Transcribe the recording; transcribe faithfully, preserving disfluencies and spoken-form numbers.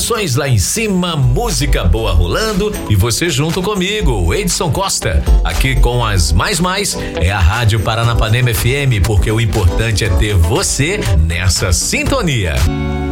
vibrações lá em cima, música boa rolando e você junto comigo, Edson Costa, aqui com as Mais Mais, é a Rádio Paranapanema F M, porque o importante é ter você nessa sintonia.